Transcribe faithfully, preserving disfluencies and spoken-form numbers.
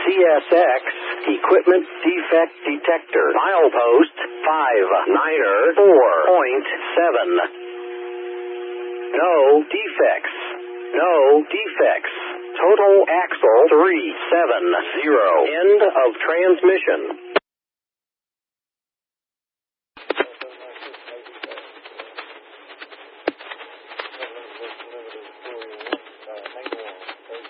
C S X, Equipment Defect Detector, milepost five niner four point seven. No defects. No defects. Total axle three seven zero. End of transmission.